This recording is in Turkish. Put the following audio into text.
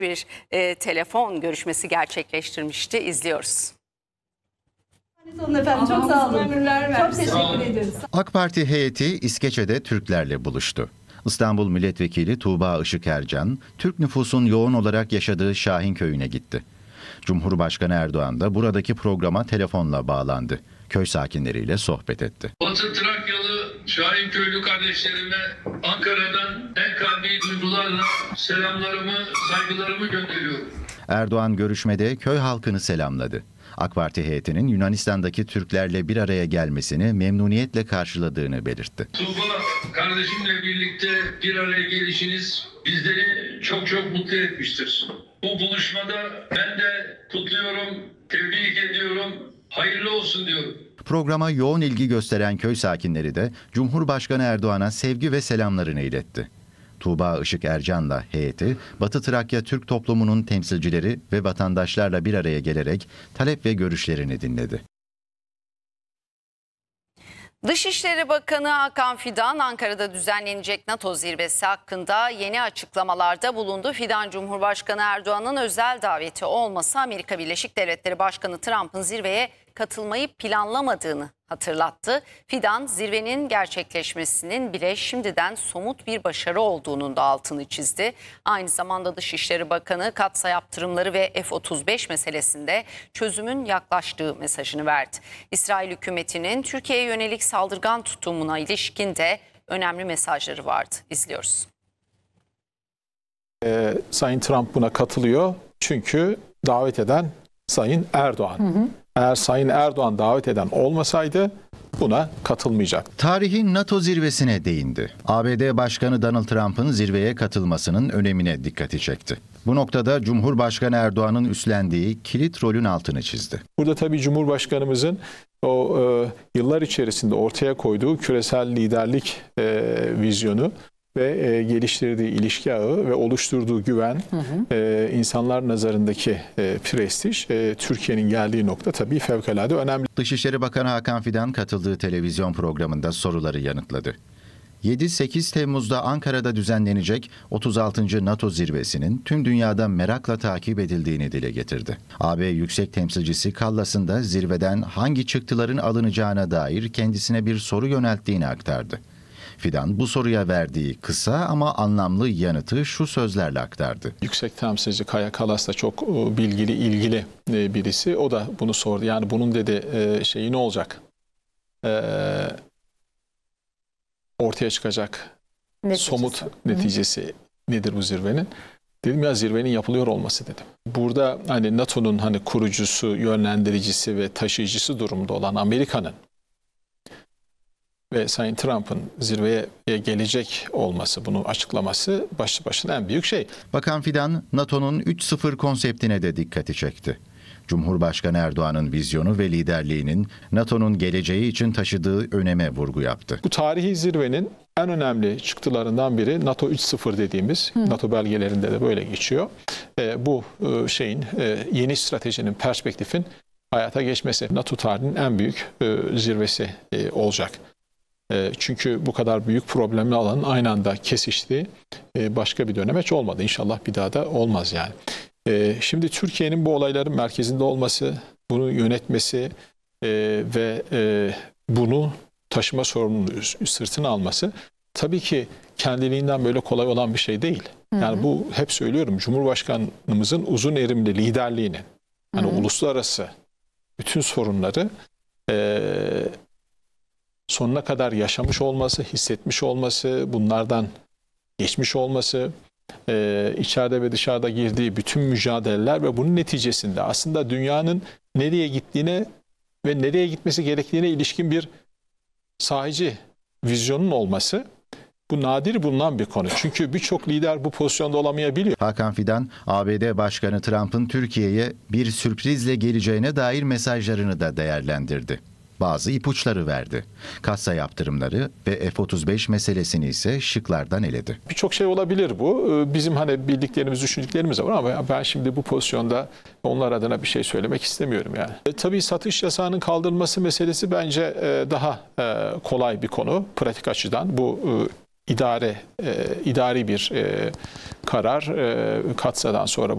bir telefon görüşmesi gerçekleştirmişti. İzliyoruz. Efendim, çok sağ olun. Çok teşekkür ediyoruz. AK Parti heyeti İskeçe'de Türklerle buluştu. İstanbul Milletvekili Tuğba Işıkercan, Türk nüfusun yoğun olarak yaşadığı Şahinköy'üne gitti. Cumhurbaşkanı Erdoğan da buradaki programa telefonla bağlandı. Köy sakinleriyle sohbet etti. Batı Trakyalı Şahinköylü kardeşlerime Ankara'dan en kalbi duygularla selamlarımı, saygılarımı gönderiyorum. Erdoğan görüşmede köy halkını selamladı. AK Parti heyetinin Yunanistan'daki Türklerle bir araya gelmesini memnuniyetle karşıladığını belirtti. Tuğba kardeşimle birlikte bir araya gelişiniz bizleri çok çok mutlu etmiştir. Bu buluşmada ben de kutluyorum, tebrik ediyorum, hayırlı olsun diyorum. Programa yoğun ilgi gösteren köy sakinleri de Cumhurbaşkanı Erdoğan'a sevgi ve selamlarını iletti. Tuğba Işıkercan'la heyeti, Batı Trakya Türk toplumunun temsilcileri ve vatandaşlarla bir araya gelerek talep ve görüşlerini dinledi. Dışişleri Bakanı Hakan Fidan, Ankara'da düzenlenecek NATO zirvesi hakkında yeni açıklamalarda bulundu. Fidan, Cumhurbaşkanı Erdoğan'ın özel daveti olmasa Amerika Birleşik Devletleri Başkanı Trump'ın zirveye katılmayı planlamadığını hatırlattı. Fidan, zirvenin gerçekleşmesinin bile şimdiden somut bir başarı olduğunun da altını çizdi. Aynı zamanda Dışişleri Bakanı Katsa yaptırımları ve F-35 meselesinde çözümün yaklaştığı mesajını verdi. İsrail hükümetinin Türkiye'ye yönelik saldırgan tutumuna ilişkin de önemli mesajları vardı. İzliyoruz. Sayın Trump buna katılıyor çünkü davet eden Sayın Erdoğan. Eğer Sayın Erdoğan davet eden olmasaydı buna katılmayacak. Tarihin NATO zirvesine değindi. ABD Başkanı Donald Trump'ın zirveye katılmasının önemine dikkati çekti. Bu noktada Cumhurbaşkanı Erdoğan'ın üstlendiği kilit rolün altını çizdi. Burada tabii Cumhurbaşkanımızın o yıllar içerisinde ortaya koyduğu küresel liderlik vizyonu ve geliştirdiği ilişki ağı ve oluşturduğu güven, insanlar nazarındaki prestij, Türkiye'nin geldiği nokta tabii fevkalade önemli. Dışişleri Bakanı Hakan Fidan katıldığı televizyon programında soruları yanıtladı. 7-8 Temmuz'da Ankara'da düzenlenecek 36. NATO zirvesinin tüm dünyada merakla takip edildiğini dile getirdi. AB Yüksek Temsilcisi Kallas'ın da zirveden hangi çıktıların alınacağına dair kendisine bir soru yönelttiğini aktardı. Fidan bu soruya verdiği kısa ama anlamlı yanıtı şu sözlerle aktardı. Yüksek Temsilci Kaja Kallas da çok bilgili, ilgili birisi. O da bunu sordu. Yani bunun dedi şeyi ne olacak? Ortaya çıkacak somut neticesi nedir bu zirvenin? Dedim ya zirvenin yapılıyor olması dedim. Burada hani NATO'nun hani kurucusu, yönlendiricisi ve taşıyıcısı durumda olan Amerika'nın ve Sayın Trump'ın zirveye gelecek olması, bunu açıklaması başlı başına en büyük şey. Bakan Fidan, NATO'nun 3.0 konseptine de dikkati çekti. Cumhurbaşkanı Erdoğan'ın vizyonu ve liderliğinin NATO'nun geleceği için taşıdığı öneme vurgu yaptı. Bu tarihi zirvenin en önemli çıktılarından biri NATO 3.0 dediğimiz, NATO belgelerinde de böyle geçiyor. Bu şeyin yeni stratejinin, perspektifin hayata geçmesi NATO tarihinin en büyük zirvesi olacak. Çünkü bu kadar büyük problemli alanın aynı anda kesiştiği başka bir dönem hiç olmadı. İnşallah bir daha da olmaz yani. Şimdi Türkiye'nin bu olayların merkezinde olması, bunu yönetmesi ve bunu taşıma sorumluluğu sırtına alması tabii ki kendiliğinden böyle kolay olan bir şey değil. Yani bu hep söylüyorum, Cumhurbaşkanımızın uzun erimli liderliğinin, yani uluslararası bütün sorunları sonuna kadar yaşamış olması, hissetmiş olması, bunlardan geçmiş olması, içeride ve dışarıda girdiği bütün mücadeleler ve bunun neticesinde aslında dünyanın nereye gittiğine ve nereye gitmesi gerektiğine ilişkin bir sahici vizyonun olması, bu nadir bulunan bir konu. Çünkü birçok lider bu pozisyonda olamayabiliyor. Hakan Fidan, ABD Başkanı Trump'ın Türkiye'ye bir sürprizle geleceğine dair mesajlarını da değerlendirdi. Bazı ipuçları verdi. Kassa yaptırımları ve F-35 meselesini ise şıklardan eledi. Birçok şey olabilir bu. Bizim hani bildiklerimiz, düşündüklerimiz var ama ben şimdi bu pozisyonda onlar adına bir şey söylemek istemiyorum yani. Tabii satış yasağının kaldırılması meselesi bence daha kolay bir konu pratik açıdan. Bu idari bir karar Katsa'dan sonra